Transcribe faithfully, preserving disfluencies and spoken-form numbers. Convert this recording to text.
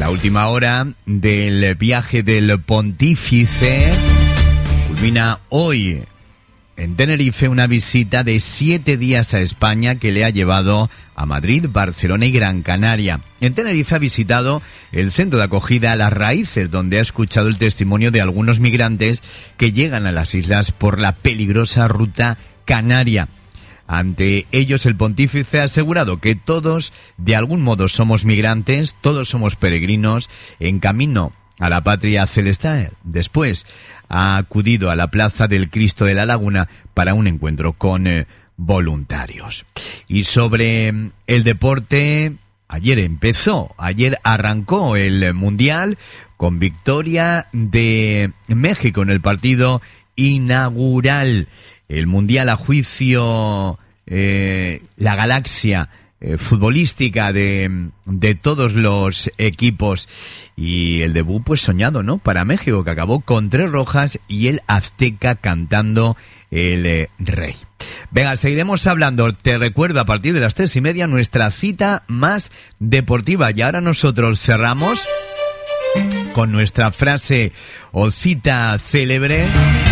La última hora del viaje del Pontífice culmina hoy en Tenerife una visita de siete días a España que le ha llevado a Madrid, Barcelona y Gran Canaria. En Tenerife ha visitado el centro de acogida Las Raíces, donde ha escuchado el testimonio de algunos migrantes que llegan a las islas por la peligrosa ruta canaria. Ante ellos, el pontífice ha asegurado que todos, de algún modo, somos migrantes, todos somos peregrinos en camino a la patria celestial. Después ha acudido a la Plaza del Cristo de la Laguna para un encuentro con eh, voluntarios. Y sobre el deporte, ayer empezó, ayer arrancó el Mundial con victoria de México en el partido inaugural. El Mundial a juicio, eh, la galaxia eh, futbolística de, de todos los equipos. Y el debut, pues soñado, ¿no? Para México, que acabó con tres rojas y el azteca cantando el eh, rey. Venga, seguiremos hablando. Te recuerdo, a partir de las tres y media, nuestra cita más deportiva. Y ahora nosotros cerramos con nuestra frase o cita célebre.